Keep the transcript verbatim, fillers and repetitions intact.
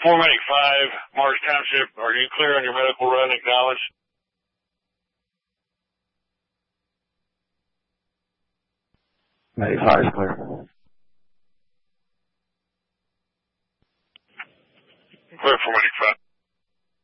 four Medic five, Mars Township, are you clear on your medical run? Acknowledge. Medic five is clear. Clear for Medic five.